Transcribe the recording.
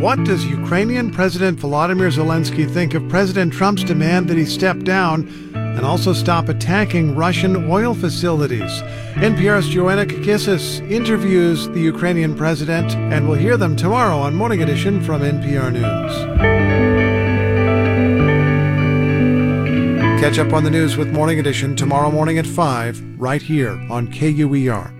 what does Ukrainian President Volodymyr Zelensky think of President Trump's demand that he step down and also stop attacking Russian oil facilities? NPR's Joanna Kakissis interviews the Ukrainian president, and we'll hear them tomorrow on Morning Edition from NPR News. Catch up on the news with Morning Edition tomorrow morning at 5, right here on KUER.